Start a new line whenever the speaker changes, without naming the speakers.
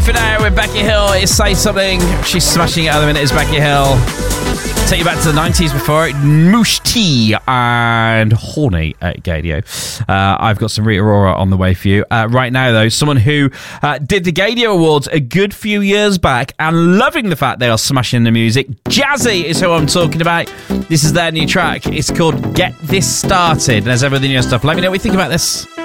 for now with Becky Hill. It's Say Something. She's smashing it at the minute. It's Becky Hill. Take you back to the 90s before it. Moosh T and Horny at Gadio. I've got some Rita Ora on the way for you. Right now, though, someone who did the Gadio Awards a good few years back and loving the fact they are smashing the music. Jazzy is who I'm talking about. This is their new track. It's called Get This Started. And there's everything new stuff. Let me know what you think about this.